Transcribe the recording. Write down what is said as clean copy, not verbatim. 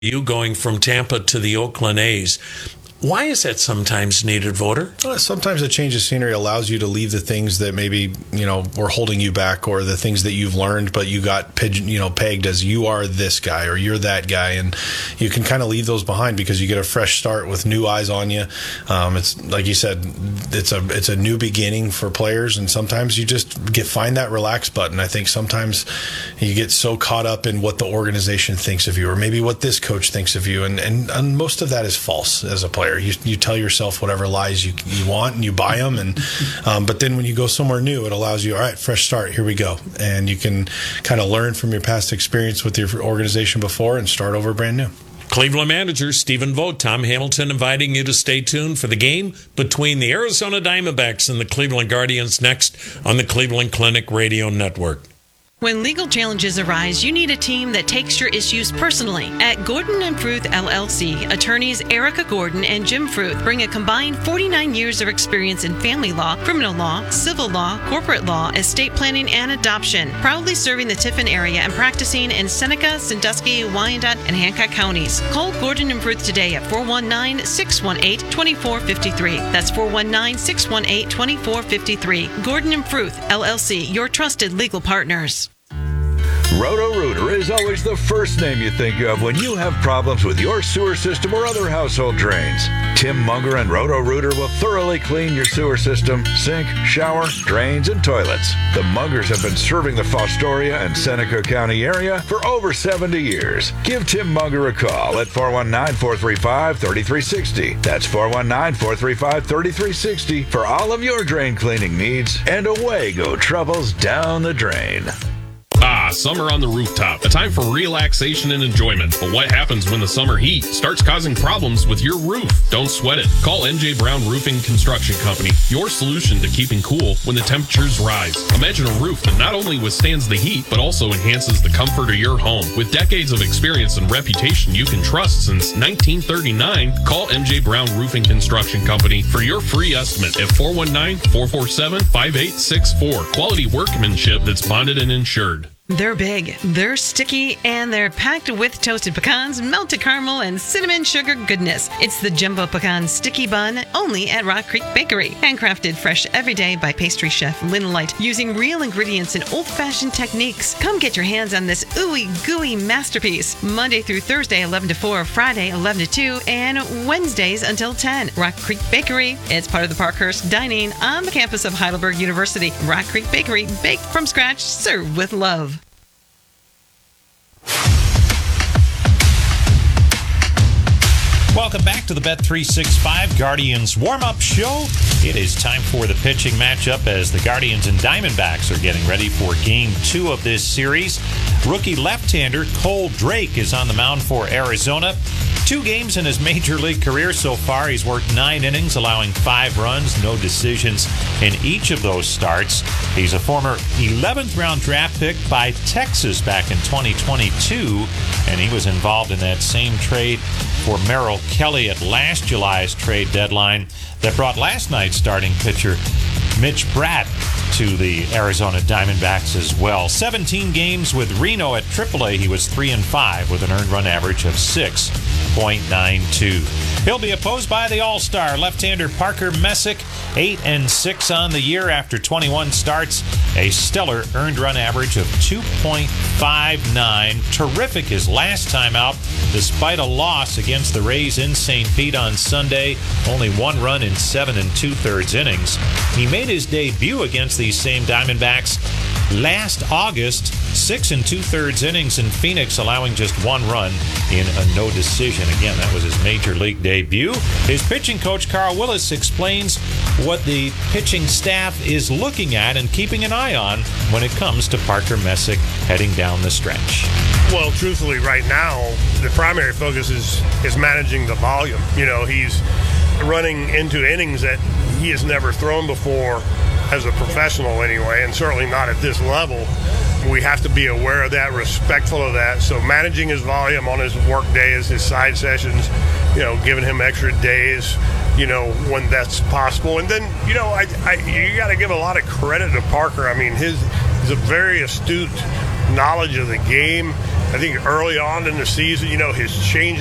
You going from Tampa to the Oakland A's. Why is that sometimes needed, Voter? Well, sometimes a change of scenery allows you to leave the things that maybe, were holding you back, or the things that you've learned, but you got pegged as you are this guy or you're that guy. And you can kind of leave those behind because you get a fresh start with new eyes on you. It's like you said, it's a new beginning for players. And sometimes you just find that relax button. I think sometimes you get so caught up in what the organization thinks of you, or maybe what this coach thinks of you. And most of that is false as a player. You tell yourself whatever lies you want, and you buy them. But then when you go somewhere new, it allows you, all right, fresh start, here we go. And you can kind of learn from your past experience with your organization before and start over brand new. Cleveland manager Stephen Vogt, Tom Hamilton inviting you to stay tuned for the game between the Arizona Diamondbacks and the Cleveland Guardians next on the Cleveland Clinic Radio Network. When legal challenges arise, you need a team that takes your issues personally. At Gordon and Fruth LLC, attorneys Erica Gordon and Jim Fruth bring a combined 49 years of experience in family law, criminal law, civil law, corporate law, estate planning, and adoption. Proudly serving the Tiffin area and practicing in Seneca, Sandusky, Wyandotte, and Hancock counties. Call Gordon and Fruth today at 419-618-2453. That's 419-618-2453. Gordon and Fruth LLC, your trusted legal partners. Roto-Rooter is always the first name you think of when you have problems with your sewer system or other household drains. Tim Munger and Roto-Rooter will thoroughly clean your sewer system, sink, shower, drains, and toilets. The Mungers have been serving the Fostoria and Seneca County area for over 70 years. Give Tim Munger a call at 419-435-3360. That's 419-435-3360 for all of your drain cleaning needs, and away go troubles down the drain. Summer on the rooftop, a time for relaxation and enjoyment. But what happens when the summer heat starts causing problems with your roof? Don't sweat it. Call MJ Brown Roofing Construction Company, your solution to keeping cool when the temperatures rise. Imagine a roof that not only withstands the heat, but also enhances the comfort of your home. With decades of experience and reputation you can trust since 1939, call MJ Brown Roofing Construction Company for your free estimate at 419-447-5864. Quality workmanship that's bonded and insured. They're big, they're sticky, and they're packed with toasted pecans, melted caramel, and cinnamon sugar goodness. It's the Jumbo Pecan Sticky Bun, only at Rock Creek Bakery. Handcrafted fresh every day by pastry chef Lynn Light, using real ingredients and old-fashioned techniques. Come get your hands on this ooey gooey masterpiece. Monday through Thursday, 11 to 4, Friday, 11 to 2, and Wednesdays until 10. Rock Creek Bakery. It's part of the Parkhurst Dining on the campus of Heidelberg University. Rock Creek Bakery, baked from scratch, served with love. Welcome back to the Bet365 Guardians warm-up show. It is time for the pitching matchup as the Guardians and Diamondbacks are getting ready for Game 2 of this series. Rookie left-hander Cole Drake is on the mound for Arizona. 2 games in his major league career so far. He's worked 9 innings, allowing 5 runs, no decisions in each of those starts. He's a former 11th round draft pick by Texas back in 2022, and he was involved in that same trade for Merrill Kelly at last July's trade deadline that brought last night's starting pitcher Mitch Bratt to the Arizona Diamondbacks as well. 17 games with Reno at AAA. He was 3-5 with an earned run average of 6.92. He'll be opposed by the All-Star left-hander Parker Messick, 8-6 on the year after 21 starts. A stellar earned run average of 2.59. Terrific his last time out, despite a loss against the Rays in St. Pete on Sunday. Only 1 run in 7 2/3 innings. He made his debut against these same Diamondbacks last August, 6 2/3 innings in Phoenix, allowing just 1 run in a no decision. Again, that was his major league debut. His pitching coach, Carl Willis, explains what the pitching staff is looking at and keeping an eye on when it comes to Parker Messick heading down the stretch. Well, truthfully, right now, the primary focus is managing the volume. He's running into innings that he has never thrown before as a professional anyway, and certainly not at this level. We have to be aware of that, respectful of that. So managing his volume on his work days, his side sessions, giving him extra days, when that's possible. And then, you got to give a lot of credit to Parker. I mean, he's a very astute knowledge of the game. I think early on in the season, his change